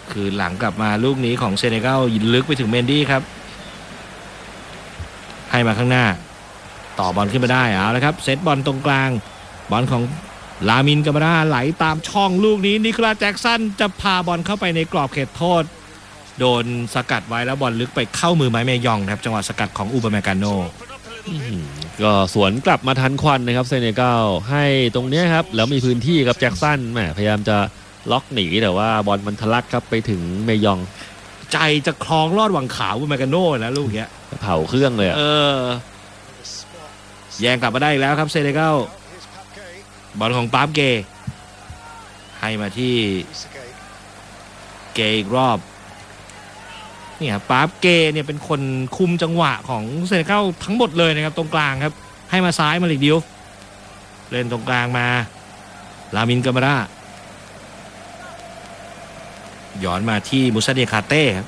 คือหลังกลับมาลูกนี้ของเซเนกัลลึกไปถึงเมนดี้ครับให้มาข้างหน้าต่อบอลขึ้นมาได้เอาละครับเซตบอลตรงกลางบอลของลามินกามาราไหลตามช่องลูกนี้นิโคลัสแจ็คสันจะพาบอลเข้าไปในกรอบเขตโทษโดนสกัดไว้แล้วบอลลึกไปเข้ามือไม้เมยองครับจังหวะสกัดของอูบาเมกาโนก็สวนกลับมาทันควันนะครับเซเนกัลให้ตรงนี้ครับแล้วมีพื้นที่กับแจ็คสันแหมพยายามจะล็อกหนีแต่ว่าบอลมันทะลักครับไปถึงเมยองใจจะคลองลอดวังขาวอูบาเมกาโนนะลูกเนี้ยเผาเครื่องเลยแย่งกลับมาได้อีกแล้วครับเซเนกัลบอลของปาบเกให้มาที่เกอีกรอบนี่ครับปาบเกเนี่ยเป็นคนคุมจังหวะของเซเนกัลทั้งหมดเลยนะครับตรงกลางครับให้มาซ้ายมาลิกดิวเล่นตรงกลางมาลามินกามาราย้อนมาที่มุซาเดคาเต้ครับ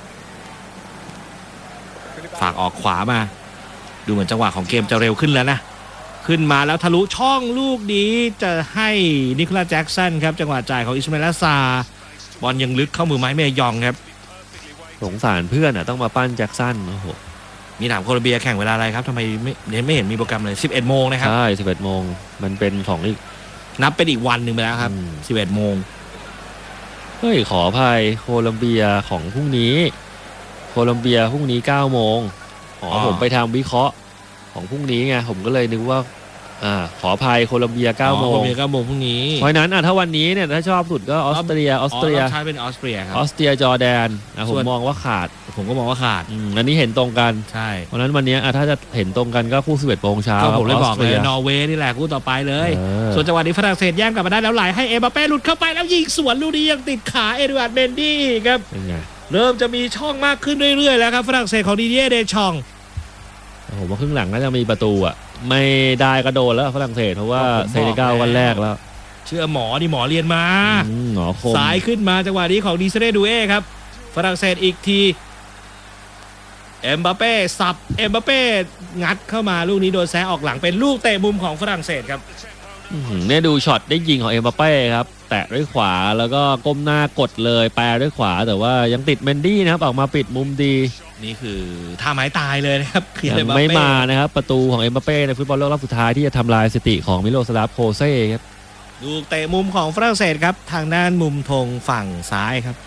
ฝากออกขวามาดูเหมือนจังหวะของเกมจะเร็วขึ้นแล้วนะขึ้นมาแล้วทะลุช่องลูกนี้จะให้นิโคลัสแจ็คสันครับจังหวะจ่ายของอิสมาอิล ซาบอลยังลึกเข้ามือไม้เมยองครับสงสารเพื่อนต้องมาปั้นแจ็คสันโอ้โหมีถามโคลอมเบียแข่งเวลาอะไรครับทำไมไม่เห็นมีโปรแกรมเลย 11 โมงนะครับใช่ 11 โมงมันเป็นของอีกนับเป็นอีกวันหนึ่งไปแล้วครับ 11 โมงเฮ้ยขออภัยโคลอมเบียของพรุ่งนี้โคลอมเบียพรุ่งนี้ 9 โมงผมไปทำวิเคราะห์ของพรุ่งนี้ไงผมก็เลยนึกว่าขออภัยโคลอมเบีย 9 โมงโคลอมเบีย 9 โมงพรุ่งนี้เพราะนั้นถ้าวันนี้เนี่ยถ้าชอบสุดก็ออสเตรียใช่เป็นออสเตรียครับออสเตรียจอร์แดนผมมองว่าขาดผมก็มองว่าขาดอันนี้เห็นตรงกันใช่เพราะนั้นวันนี้ถ้าจะเห็นตรงกันก็คู่ 11 โมงเช้าผมเลยบอกเลยนอร์เวย์นี่แหละคู่ต่อไปเลยส่วนจังหวะนี้ฝรั่งเศสแย่งกลับมาได้แล้วไหลให้เอ็มบัปเป้หลุดเข้าไปแล้วยิงสวนลูกนี้ยังติดขาเอ็ดวาร์ดเมนดี้ครับเริ่มจะมีช่องมากขึ้นเรื่อยๆแล้วครับฝรั่งเศสของดิเดียเดชองผมว่าครึ่งหลังน่าจะมีประตูไม่ได้กระโดดแล้วฝรั่งเศสเพราะว่าเซเนกัลวันแรกแล้วเชื่อหมอนี่หมอเรียนมาสายขึ้นมาจังหวะนี้ของดิเซเรดูเอครับฝรั่งเศสอีกทีเอ็มบัปเป้สับเอ็มบัปเป้งัดเข้ามาลูกนี้โดนแซะออกหลังเป็นลูกเตะมุมของฝรั่งเศสครับเนี่ยดูช็อตได้ยิงของเอ็มบัปเป้ครับแตะด้วยขวาแล้วก็ก้มหน้ากดเลยแปรด้วยขวาแต่ว่ายังติดเมนดี้นะครับออกมาปิดมุมดีนี่คือท่าไม้ตายเลยนะครับยังไม่มานะครับประตูของเอ็มบัปเป้ในฟุตบอลโลกรอบสุดท้ายที่จะทำลายสถิติของมิโลสลาฟโคเซ่ครับลูกเตะมุมของฝรั่งเศสครับทางด้านมุมธงฝั่งซ้ายครับ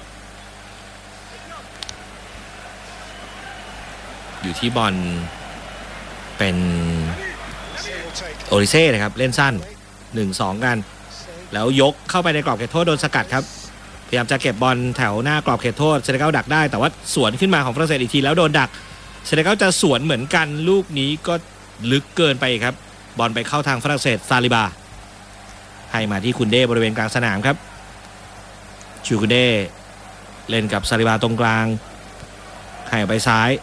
อยู่ที่บอลเป็นโอริเซ่นะครับเล่นสั้น 1-2 กันแล้วยกเข้าไปในกรอบเขตโทษโดนสกัดครับพยายามจะเก็บบอลแถวหน้ากรอบเขตโทษเซเนกัลดักได้แต่ว่าสวนขึ้นมาของฝรั่งเศสอีกทีแล้วโดนดักเซเนกัลจะสวนเหมือนกันลูกนี้ก็ลึกเกินไปครับบอลไปเข้าทางฝรั่งเศสซาลิบาให้มาที่คุนเด้บริเวณกลางสนามครับชูคุนเด้เล่นกับซาลิบาตรงกลางให้ไปซ้าย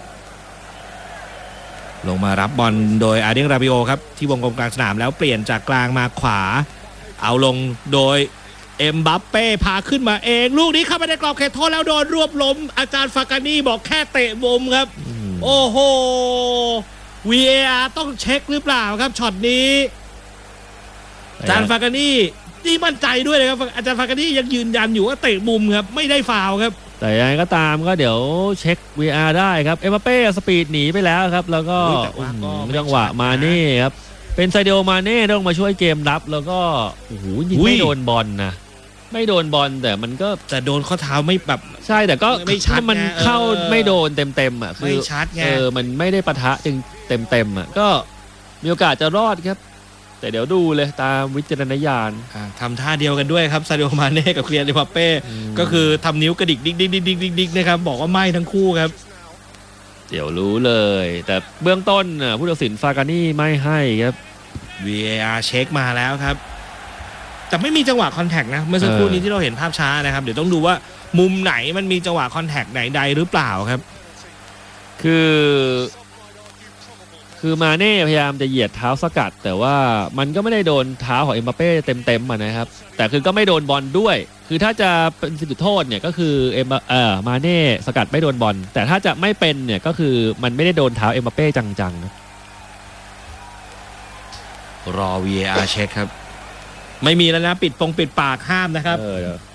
ลงมารับบอลโดยอาเดียงราบิโอครับที่วงกลมกลางสนามแล้วเปลี่ยนจากกลางมาขวาเอาลงโดยเอ็มบัปเป้พาขึ้นมาเองลูกนี้เข้าไปในกรอบเขตโทษแล้วโดนรวบล้มอาจารย์ฟากานี่บอกแค่เตะมุมครับโอ้โห VAR ต้องเช็คหรือเปล่าครับช็อตนี้อาจารย์ฟากานี่ที่มั่นใจด้วยเลยครับอาจารย์ฟากานี่ยังยืนยันอยู่ว่าเตะมุมครับไม่ได้ฟาวล์ครับแต่ยังไงก็ตามก็เดี๋ยวเช็ค VR ได้ครับเอ็มบัปเป้สปีดหนีไปแล้วครับแล้วก็จังหวะมาเน่ครับเป็นซาเดียมาเน่ต้องมาช่วยเกมรับแล้วก็โอ้โหยิงไม่โดนบอลนะไม่โดนบอลแต่มันก็แต่โดนข้อเท้าไม่แบบใช่แต่ก็ไม่ชัดมันเข้าไม่โดนเต็มคือไม่ชัดไงมันไม่ได้ปะทะจึงเต็มก็มีโอกาสจะรอดครับแต่เดี๋ยวดูเลยตามวิจารณญาณทำท่าเดียวกันด้วยครับซาดิโอมาเน่กับเคลียร์เดบัปเป้ก็คือทำนิ้วกระดิกดิกนะครับบอกว่าไม่ทั้งคู่ครับเดี๋ยวรู้เลยแต่เบื้องต้นผู้ตัดสินฟากานี่ไม่ให้ครับ VAR เช็คมาแล้วครับแต่ไม่มีจังหวะคอนแทคนะเมื่อสักครู่นี้ที่เราเห็นภาพช้านะครับเดี๋ยวต้องดูว่ามุมไหนมันมีจังหวะคอนแทคไหนใดหรือเปล่าครับคือมาเน่พยายามจะเหยียดเท้าสกัดแต่ว่ามันก็ไม่ได้โดนเท้าของเอ็มบัปเป้เต็มนะครับแต่คือก็ไม่โดนบอลด้วยคือถ้าจะเป็นจุดโทษเนี่ยก็คือมาเน่สกัดไม่โดนบอลแต่ถ้าจะไม่เป็นเนี่ยก็คือมันไม่ได้โดนเท้าเอ็มบัปเป้จังๆนะรอ VAR เช็คครับไม่มีแล้วนะปิดปากห้ามนะครับ